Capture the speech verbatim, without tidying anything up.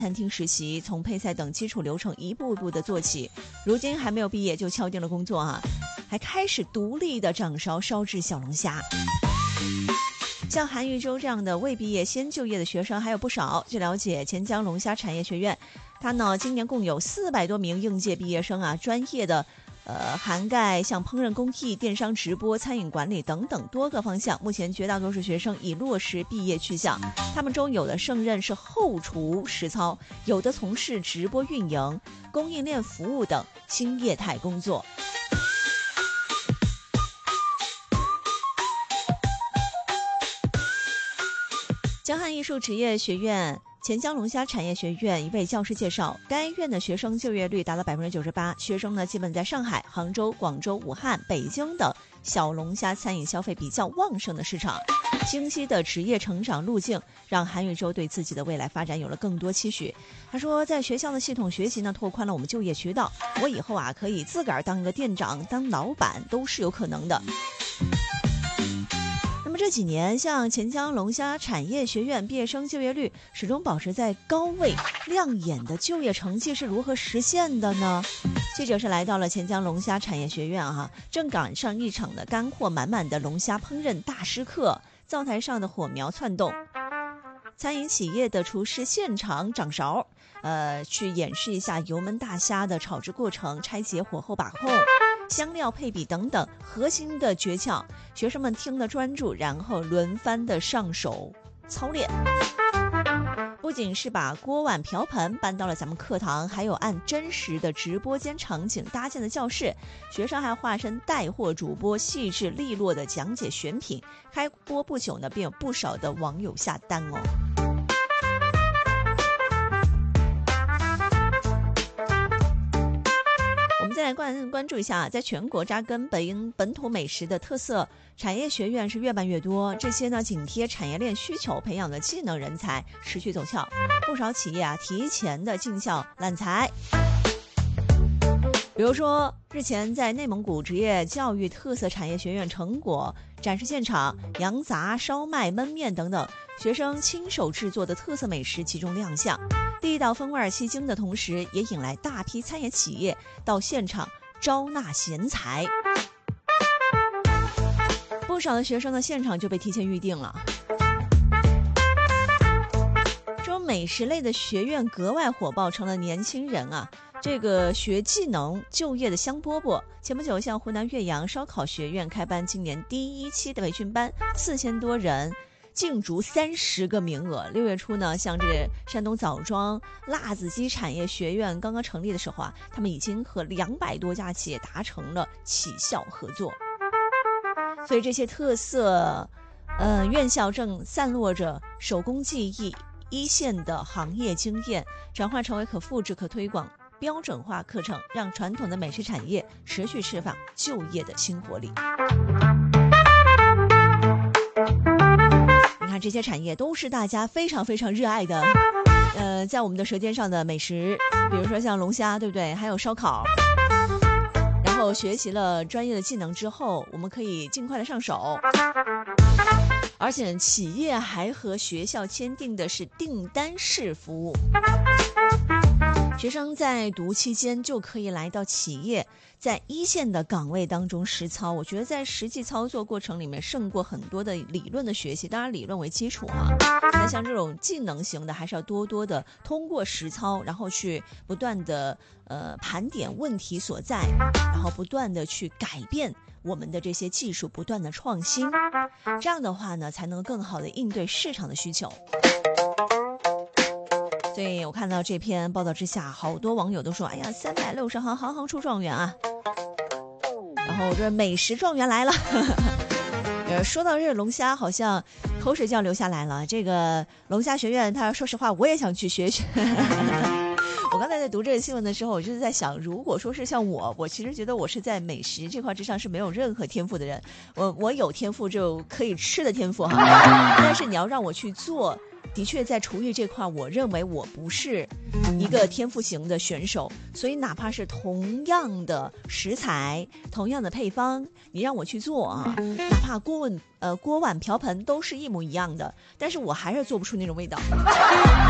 餐厅实习，从配菜等基础流程一步步的做起，如今还没有毕业就敲定了工作啊，还开始独立的掌勺烧制小龙虾。像韩玉洲这样的未毕业先就业的学生还有不少。据了解，钱江龙虾产业学院，它呢今年共有四百多名应届毕业生啊，专业的呃，涵盖像烹饪工艺、电商直播、餐饮管理等等多个方向。目前绝大多数学生已落实毕业去向，他们中有的胜任是后厨实操，有的从事直播运营、供应链服务等新业态工作。江汉艺术职业学院钱江龙虾产业学院一位教师介绍，该院的学生就业率达到百分之九十八，学生呢基本在上海、杭州、广州、武汉、北京等小龙虾餐饮消费比较旺盛的市场。清晰的职业成长路径，让韩玉洲对自己的未来发展有了更多期许。他说，在学校的系统学习呢，拓宽了我们就业渠道，我以后啊可以自个儿当一个店长、当老板都是有可能的。那么这几年，像钱江龙虾产业学院毕业生就业率始终保持在高位，亮眼的就业成绩是如何实现的呢？记者是来到了钱江龙虾产业学院啊，正赶上一场的干货满满的龙虾烹饪大师课，灶台上的火苗窜动，餐饮企业的厨师现场掌勺，呃，去演示一下油焖大虾的炒制过程、拆解火候把控、香料配比等等核心的诀窍，学生们听得专注，然后轮番的上手操练。不仅是把锅碗瓢盆搬到了咱们课堂，还有按真实的直播间场景搭建的教室，学生还化身带货主播，细致利落的讲解选品。开播不久呢，便有不少的网友下单哦。再来关关注一下，在全国扎根本本土美食的特色产业学院是越办越多，这些呢紧贴产业链需求培养的技能人才持续走俏，不少企业啊提前的进校揽才。比如说，日前在内蒙古职业教育特色产业学院成果展示现场，羊杂、烧麦、焖面等等学生亲手制作的特色美食集中亮相，地道风味吸睛的同时，也引来大批餐饮企业到现场招纳贤才。不少的学生呢，现场就被提前预定了。这种美食类的学院格外火爆，成了年轻人啊这个学技能就业的香饽饽。前不久，像湖南岳阳烧烤学院开办今年第一期的培训班，四千多人，竞逐三十个名额。六月初呢，像这个山东枣庄辣子鸡产业学院刚刚成立的时候啊，他们已经和两百多家企业达成了起校合作。所以这些特色，呃，院校正散落着手工技艺、一线的行业经验，转化成为可复制、可推广、标准化课程，让传统的美食产业持续释放就业的新活力。你看，这些产业都是大家非常非常热爱的，呃，在我们的舌尖上的美食，比如说像龙虾，对不对？还有烧烤。然后学习了专业的技能之后，我们可以尽快的上手。而且企业还和学校签订的是订单式服务。学生在读期间就可以来到企业，在一线的岗位当中实操。我觉得在实际操作过程里面胜过很多的理论的学习，当然理论为基础啊。那像这种技能型的，还是要多多的通过实操，然后去不断的呃盘点问题所在，然后不断的去改变我们的这些技术，不断的创新。这样的话呢，才能更好的应对市场的需求。所以我看到这篇报道之下，好多网友都说，哎呀，三百六十行，行行出状元啊。然后这美食状元来了。呃，说到这龙虾，好像口水就要流下来了。这个龙虾学院，他说实话，我也想去学学。我刚才在读这个新闻的时候，我就是在想，如果说是像我，我其实觉得我是在美食这块之上是没有任何天赋的人。我我有天赋就可以吃的天赋哈，但是你要让我去做，的确在厨艺这块，我认为我不是一个天赋型的选手。所以哪怕是同样的食材、同样的配方，你让我去做啊，哪怕锅碗呃锅碗瓢盆都是一模一样的，但是我还是做不出那种味道。